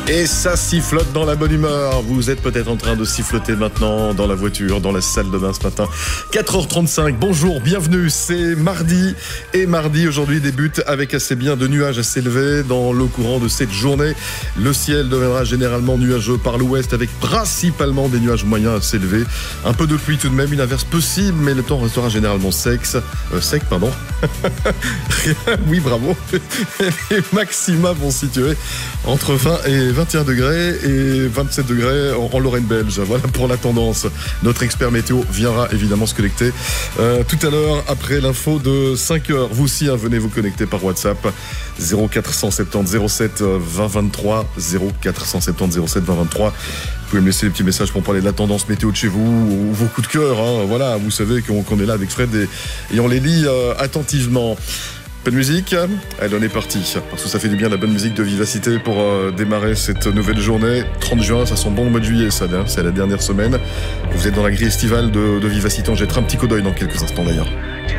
Et ça sifflote dans la bonne humeur. Vous êtes peut-être en train de siffloter maintenant dans la voiture, dans la salle de bain ce matin. 4h35, bonjour, bienvenue, c'est mardi. Et mardi, aujourd'hui, débute avec assez bien de nuages à s'élever dans le courant de cette journée. Le ciel deviendra généralement nuageux par l'ouest avec principalement des nuages moyens à s'élever. Un peu de pluie tout de même, une averse possible, mais le temps restera généralement sec. Oui, bravo. Les maxima vont se situer entre 20 et 21 degrés et 27 degrés en Lorraine belge. Voilà pour la tendance. Notre expert météo viendra évidemment se connecter tout à l'heure après l'info de 5h. Vous aussi, venez vous connecter par WhatsApp 0470 07 20 23 0470 07 20 23. Vous pouvez me laisser des petits messages pour parler de la tendance météo de chez vous ou vos coups de cœur. Voilà, vous savez qu'on est là avec Fred et on les lit attentivement. Pas de musique? Allez, on est parti. Parce que ça fait du bien la bonne musique de Vivacité pour démarrer cette nouvelle journée. 30 juin, ça sent bon le mois de juillet, ça, c'est la dernière semaine. Vous êtes dans la grille estivale de Vivacité. On jettera un petit coup d'œil dans quelques instants d'ailleurs.